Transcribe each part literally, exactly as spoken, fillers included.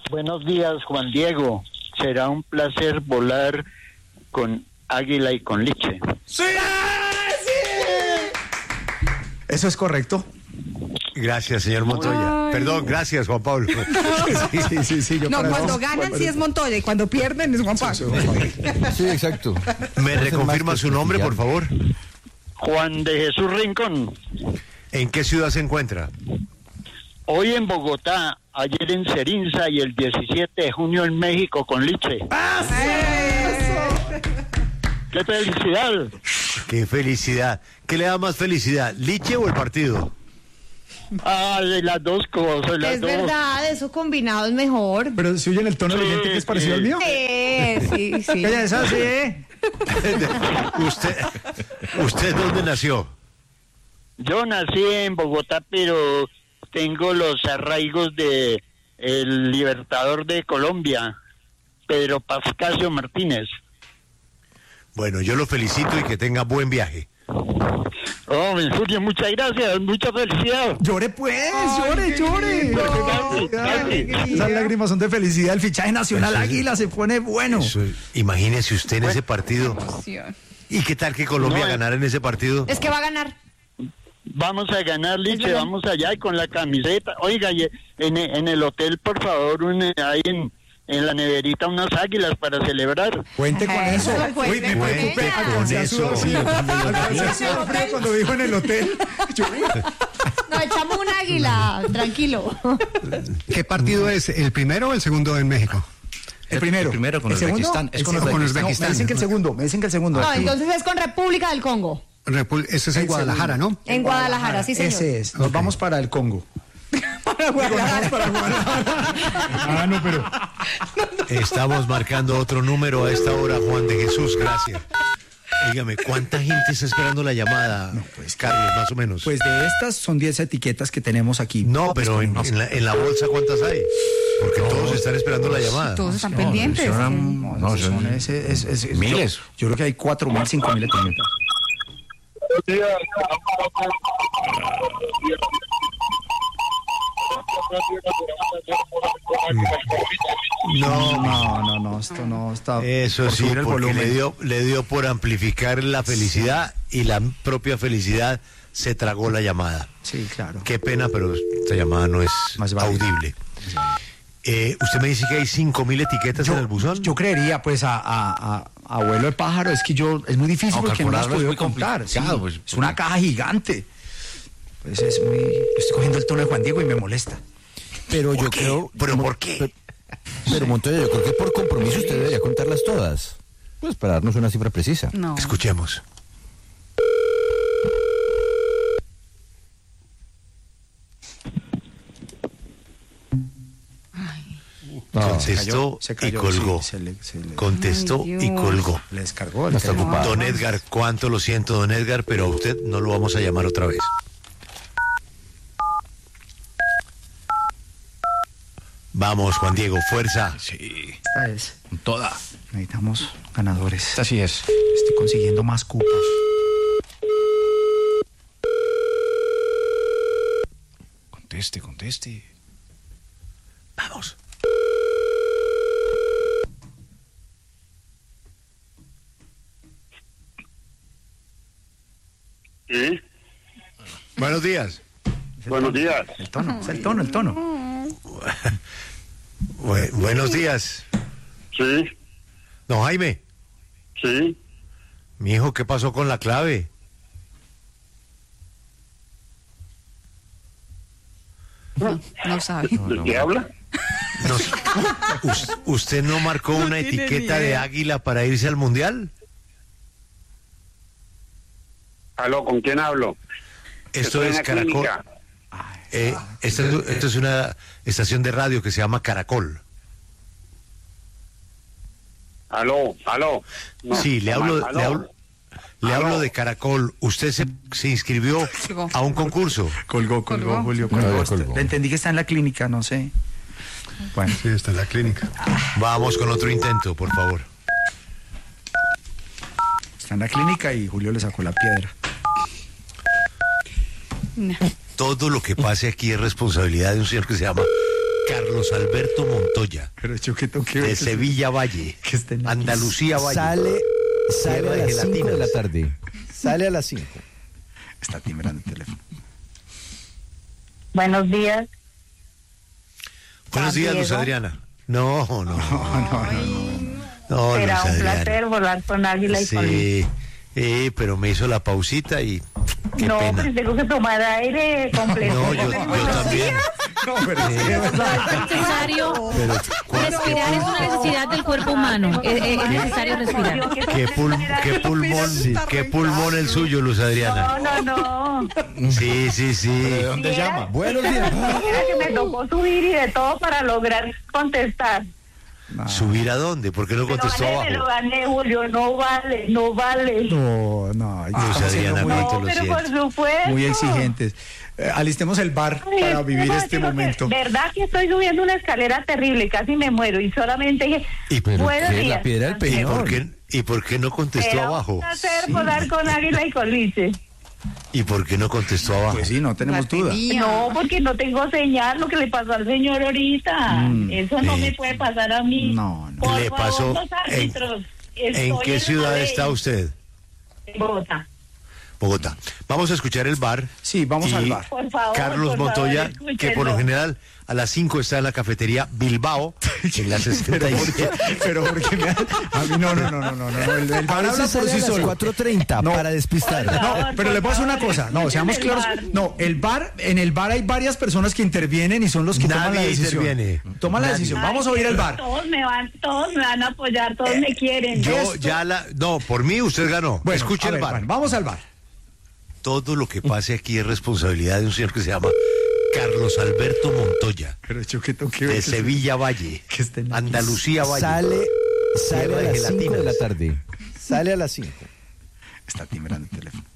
Buenos días, Juan Diego. Será un placer volar con Águila y con Liche. ¡Sí! Eso es correcto. Gracias, señor Montoya. Ay. Perdón, gracias, Juan Pablo. Sí, sí, sí, sí, yo no, cuando eso, ganan sí es Montoya y cuando pierden es Juan Pablo. Sí, exacto. ¿Me reconfirma su nombre, por favor? Juan de Jesús Rincón. ¿En qué ciudad se encuentra? Hoy en Bogotá, ayer en Cerinza y el diecisiete de junio en México con Liche. ¡Ah, sí! ¡Qué felicidad! ¡Qué felicidad! ¿Qué le da más felicidad, Liche o el partido? Ah, de las dos cosas, las es dos. verdad, eso combinado es mejor. Pero si oyen el tono de gente que es parecido sí. al mío. Sí, sí, sí. Ella es así. ¿Usted, ¿Usted dónde nació? Yo nací en Bogotá, pero tengo los arraigos de el libertador de Colombia, Pedro Pascasio Martínez. Bueno, yo lo felicito y que tenga buen viaje. Oh, Julio, muchas gracias, mucha felicidad. Llore pues, Ay, llore, llore. Casi, casi. Esas lágrimas son de felicidad. El fichaje nacional Águila se pone bueno. Eso, imagínese usted en ese partido. ¿Y qué tal que Colombia No, ganara en ese partido? Es que va a ganar. Vamos a ganar, Liche, vamos allá y con la camiseta. Oiga, y en, en el hotel, por favor, un, ahí en, en la neverita unas águilas para celebrar. Cuente con Eso, eso. cuente Uy, me con preocupé. ella. Alcancé a sudar, sí. Alcancé a sudar frío cuando dijo en el hotel. Yo, Nos echamos un águila, tranquilo. ¿Qué partido es? ¿El primero o el segundo en México? El primero. El primero con ¿El segundo? Uzbekistán. Es El con segundo. Uzbekistán. No, me dicen que el segundo. Me dicen que el segundo. No, entonces es con República del Congo. Repul- Eso es en El Guadalajara, ¿no? En Guadalajara, sí, señor. Ese es. Nos Ok. vamos para el Congo. Para Guadalajara. Para Guadalajara. Ah, no, pero. Estamos marcando otro número a esta hora, Juan de Jesús, gracias. Dígame, ¿cuánta gente está esperando la llamada, No, pues, Carlos, más o menos? Pues de estas son diez etiquetas que tenemos aquí. no, pero en, pues, en la, en la bolsa, ¿cuántas hay? Porque todos están esperando la llamada. Todos están pendientes. No, No, son, son es, es, es, es- miles. Yo, yo creo que hay cuatro mil, cinco mil etiquetas. No, No, no, no, esto no está. eso por sí, subir el porque volumen. le dio, le dio por amplificar la felicidad y la propia felicidad se tragó la llamada. Sí, claro. Qué pena, pero esta llamada no es Más válida. audible. Eh, usted me dice que hay cinco mil etiquetas en el buzón. Yo creería, pues, a, a, a, a abuelo de pájaro, es que yo, es muy difícil No, porque no las calcularlo es puedo muy contar. Sí, complicado, pues, es una caja gigante. Pues es muy. Yo estoy cogiendo el tono de Juan Diego y me molesta. Pero yo qué? creo. ¿Pero por qué? Pero Montoya, yo creo que por compromiso usted debería contarlas todas. Pues para darnos una cifra precisa. No. Escuchemos. Contestó se cayó, y colgó. sí, se le- se le- Contestó Ay, y Dios. colgó. Le descargó. le Está cayó. ocupado. Don Edgar, cuánto lo siento, don Edgar, pero a usted no lo vamos a llamar otra vez. Vamos, Juan Diego, fuerza. Sí, Esta es. con toda. Necesitamos ganadores. Así es. Estoy consiguiendo más cupos. Conteste, conteste. Vamos. Sí, Buenos días. buenos días. El tono, es el tono, el tono. Bu- buenos días. Sí, Don Jaime, sí. mi hijo, ¿qué pasó con la clave? No sabe. ¿De qué habla? Nos- us- ¿Usted no marcó una etiqueta de águila para irse al mundial? Aló, ¿con quién hablo? Esto Estoy en es la Caracol. clínica. Eh, esta es, esto es una estación de radio que se llama Caracol. Aló, aló. No, Sí, le no, hablo, aló. le hablo, le Aló. hablo de Caracol. Usted se, se inscribió Colgó. a un concurso. Colgó, colgó, Colgó. Julio, No, colgó. ya colgó. Le entendí que está en la clínica, no sé. Bueno, Sí, está en la clínica. Vamos con otro intento, por favor. está en la clínica y Julio le sacó la piedra. No. Todo lo que pase aquí es responsabilidad de un señor que se llama Carlos Alberto Montoya, Pero yo que tengo que ver de que- Sevilla Valle, que esté en la Andalucía Valle. Sale, sale Tierra a de las cinco de la gelatinas. tarde. Sale a las cinco. Está timbrando el teléfono. Buenos días. Buenos días, Luz Diego. Adriana. No, no, no. No, Será Luz un Adriana. placer volar con Águila y con Sí, eh, pero me hizo la pausita y qué No, pena. pero tengo que tomar aire completo. No, yo, yo también. No, pero es que- Es necesario Pero, ¿cuál- respirar, es una necesidad del cuerpo humano. Es, es- es necesario respirar. ¿Qué, pul- qué pulmón, qué pulmón el suyo, Luz Adriana? No, no, no. Sí, sí, sí. ¿De dónde Mira, llama? Buenos días. Mira que me tocó subir y de todo para lograr contestar. ¿Subir a dónde? ¿Por qué no Me lo contestó gané, me lo abajo? gané, Julio. No vale, no vale. No, no, ya Luz estamos siendo Adriana, muy, ¿cuánto No, lo pero por siento? supuesto. muy exigentes. Eh, alistemos el bar Ay, para vivir no, este digo que, momento. verdad que estoy subiendo una escalera terrible, casi me muero y solamente dije, ¿Y por buenos qué? La días. piedra del ¿Y Peñón. por qué, y por qué no contestó Era abajo? un placer volar con Águila y con Lice. ¿Y por qué no contestó abajo? Pues sí, no tenemos duda. No, porque no tengo señal, lo que le pasó al señor ahorita. Eso no sí. me puede pasar a mí. No, no. Por Le favor, pasó los en- árbitros. ¿En Estoy qué la ciudad ley. está usted? En Bogotá. Bogotá. Vamos a escuchar el bar. Sí, vamos y al bar. Por favor, Carlos por Montoya, favor, que por lo escúchenlo. general a las cinco está en la cafetería Bilbao, en la sesenta y siete. Pero porque me ha- a mí no, no, no, no, no, no, el, el A bar habla veces por sale a sí las solo. cuatro treinta No. para despistar. Por No, favor, pero por le puedo decir una favor, cosa. No, seamos escuchen el claros. bar. No, el bar, en el bar hay varias personas que intervienen y son los que toman la Nadie decisión. interviene. Toman la Nadie. decisión. Ay, Vamos a oír el bar. Todos me van, todos me van a apoyar, todos me quieren. Yo Esto- ya la... No, por mí usted ganó. Bueno, Escuche a el ver, bar. bueno, vamos al bar. Todo lo que pase aquí es responsabilidad de un señor que se llama Carlos Alberto Montoya, Pero yo que tengo que de Sevilla Valle, que esté en la- Andalucía Valle. Sale, sale Tierra a de las cinco de gelatinas. la tarde. Sale a las cinco. Está timbrando el teléfono.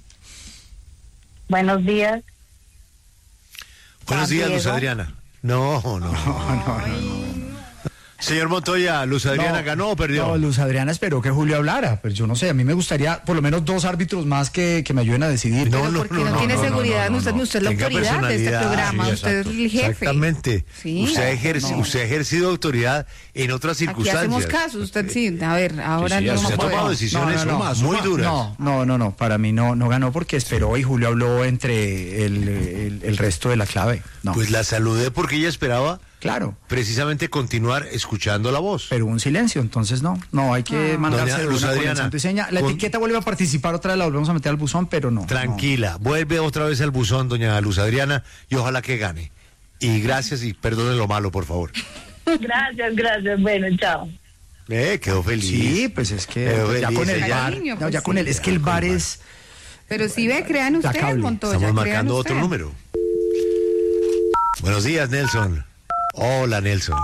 Buenos días. Buenos días, Luz Diego. Adriana. No, no, no. Señor Montoya, ¿Luz Adriana No, ganó o perdió? No, Luz Adriana esperó que Julio hablara, pero yo no sé, a mí me gustaría por lo menos dos árbitros más que, que me ayuden a decidir. No, Pero no, porque no, no, no, tiene no, no, seguridad, no, no, usted, no. usted es la Tenga autoridad de este personalidad, programa, sí, usted es el jefe. Exactamente. Sí. Usted, ha ejerci- usted ha ejercido autoridad en otras Aquí circunstancias. hacemos caso, usted sí, a ver, ahora Sí, sí, no usted me ha puede. tomado decisiones muy duras. No, no, no, no, para mí no, no ganó porque esperó y Julio habló entre el, el, el resto de la clave. No, Pues la saludé porque ella esperaba claro, precisamente continuar escuchando la voz. pero hubo un silencio, entonces no, no, hay que mandarse Doña de Luz una con el Adriana, santo y seña. La con- etiqueta vuelve a participar otra vez, la volvemos a meter al buzón, pero no. Tranquila, vuelve otra vez al buzón, doña Luz Adriana, y ojalá que gane. Y gracias y perdone lo malo, por favor. Gracias, gracias. Bueno, chao. Eh, quedó No. feliz. Sí, pues es que Quedó ya feliz, con el ella- bar, Cariño, no, pues ya con sí. el, es que el bar es, Pero si ve, crean ustedes, cable. Montoya, Estamos crean marcando otro usted. número. Buenos días, Nelson. Hola, Nelson.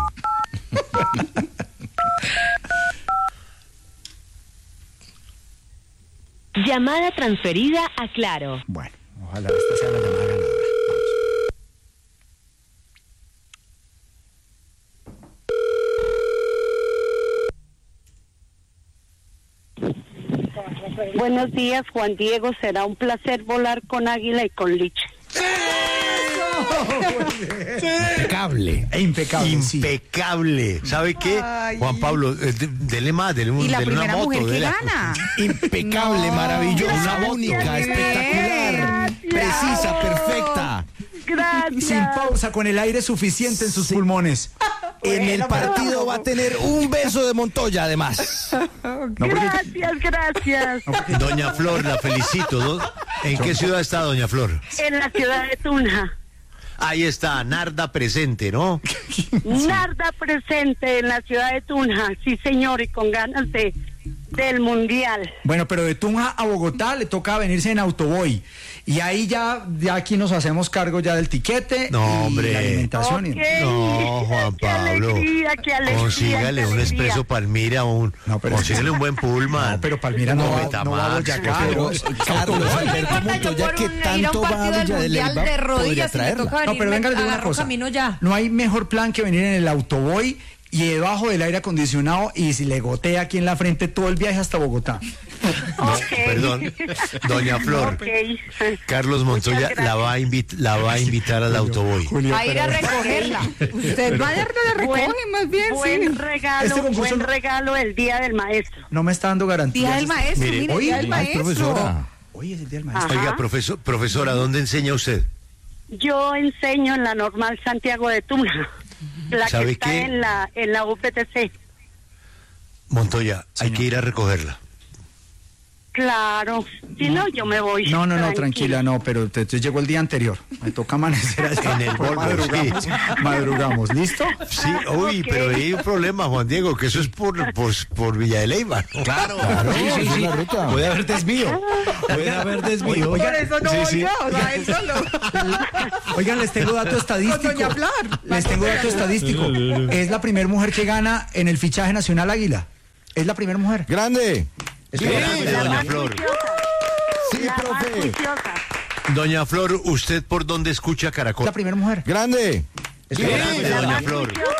Llamada transferida a Claro. bueno, ojalá esta sea la llamada ganadora. Buenos días, Juan Diego. Será un placer volar con Águila y con Liche. Impecable. E impecable, sí. Impecable. ¿Sabe qué? Ay. Juan Pablo, eh, de- dele más, dele, un, Y la dele una primera moto. mujer que dele- gana. Impecable, No, maravillosa, gracias, única, bien. espectacular, precisa, perfecta. Gracias. Sin pausa, con el aire suficiente en sus Sí. pulmones. En el partido va a tener un beso de Montoya, además. No, porque- Gracias, gracias. Doña Flor, la felicito. ¿no? ¿En qué ciudad está Doña Flor? En la ciudad de Tunja. Ahí está, Narda presente, ¿no? Narda presente en la ciudad de Tunja. Sí, señor, y con ganas de del mundial. Bueno, pero de Tunja a Bogotá le toca venirse en autoboy. Y ahí ya, ya aquí nos hacemos cargo ya del tiquete No, y hombre. la alimentación. y- Ok. No, Juan Qué Pablo. alegría, qué alegría, Consígale qué un alegría. expreso Palmira, un, No, pero- consígale un buen Pullman. No, pero Palmira no va- Betamax, no va a Boyacá, por pero- favor. Carlos Alberto Yo Montoya, por que un- ir a tanto un va a partido del Villa de Mundial Leyva, de podría rodillas y me traerla. toca No, pero venirme, venga, les digo una agarro cosa. camino ya. No hay mejor plan que venir en el autoboy y debajo del aire acondicionado y si le gotea aquí en la frente todo el viaje hasta Bogotá. No, Ok. perdón, doña Flor. Ok. Carlos Montoya Muchas la va a invit- la va a invitar al Autoboy. Va a ir a recogerla. Usted va a darle la recoge más bien, Buen sí. regalo, Este concurso buen no- regalo el Día del Maestro. No me está dando garantía. Día del maestro, Mire, mire, hoy- día del Ay, maestro. profesora. Hoy es el día del maestro. Ajá. Oiga, profesor, profesora, ¿dónde enseña usted? Yo enseño en la Normal Santiago de Tunja, la que ¿Sabe está qué? en la en la U P T C. Montoya, hay que ir a recogerla. Claro, si no yo me voy. No, no, no, Tranquila. tranquila, no, pero te, te llegó el día anterior. Me toca amanecer allá. En el Pues Volvo, madrugamos, sí. madrugamos, ¿listo? Sí, uy, Ok. pero hay un problema, Juan Diego, que eso es por, por, por Villa de Leyva. ¿no? Claro, Claro, sí, sí, es sí. una ruta. Puede haber desvío. Puede haber desvío. Oiga, Por eso no Sí, sí. oiga, o sea, él solo. Oigan, les tengo dato estadístico. Con doña Flor. Les tengo dato estadístico. Es la primera mujer que gana en el fichaje nacional Águila. Es la primera mujer. Grande. Es Grande, la- doña más Flor. juiciosa, Sí, la más profe. juiciosa. Doña Flor, ¿usted por dónde escucha es Caracol? la primera mujer. Grande. Es Grande, la- La doña más Flor. juiciosa.